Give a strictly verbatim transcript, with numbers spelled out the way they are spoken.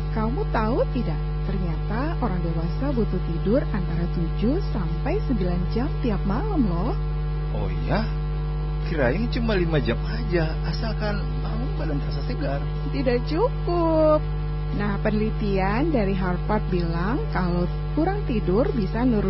Kamu tahu tidak, ternyata orang dewasa butuh tidur antara tujuh sampai sembilan jam tiap malam loh. Oh iya? Kirain cuma lima jam aja, asalkan bangun badan terasa segar. Tidak cukup. Nah, penelitian dari Harvard bilang kalau kurang tidur bisa nurunin